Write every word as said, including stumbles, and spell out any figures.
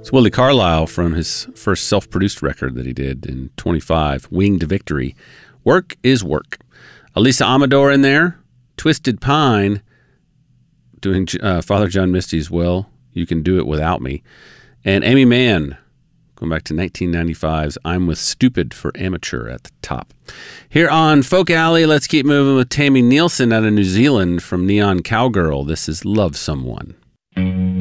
It's Willie Carlisle from his first self-produced record that he did in twenty-five, Winged Victory. Work is Work. Elisa Amador in there. Twisted Pine doing uh, Father John Misty's Well, You Can Do It Without Me. And Amy Mann, going back to nineteen ninety-five's I'm With Stupid for Amateur at the top. Here on Folk Alley, let's keep moving with Tammy Nielsen out of New Zealand from Neon Cowgirl. This is Love Someone.